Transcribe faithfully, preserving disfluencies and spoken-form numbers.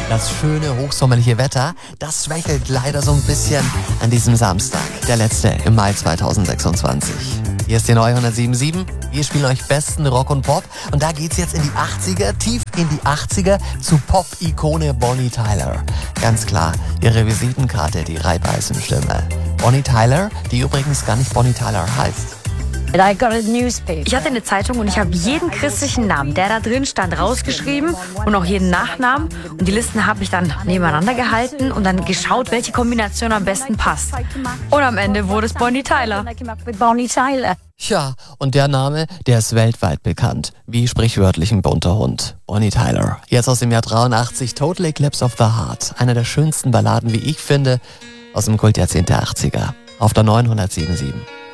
Das schöne, hochsommerliche Wetter, das schwächelt leider so ein bisschen an diesem Samstag, der letzte im Mai zweitausendsechsundzwanzig. Hier ist die neue hundertsieben Komma sieben. Wir spielen euch besten Rock und Pop. Und da geht's jetzt in die achtziger, tief in die achtziger, zu Pop-Ikone Bonnie Tyler. Ganz klar, ihre Visitenkarte, die Reibeisenstimme. Bonnie Tyler, die übrigens gar nicht Bonnie Tyler heißt. Ich hatte eine Zeitung und ich habe jeden christlichen Namen, der da drin stand, rausgeschrieben und auch jeden Nachnamen. Und die Listen habe ich dann nebeneinander gehalten und dann geschaut, welche Kombination am besten passt. Und am Ende wurde es Bonnie Tyler. Ja, und der Name, der ist weltweit bekannt, wie sprichwörtlich ein bunter Hund. Bonnie Tyler, jetzt aus dem Jahr dreiundachtzig, Total Eclipse of the Heart. Einer der schönsten Balladen, wie ich finde, aus dem Kultjahrzehnt der achtziger. Auf der neuen hundertsieben Komma sieben.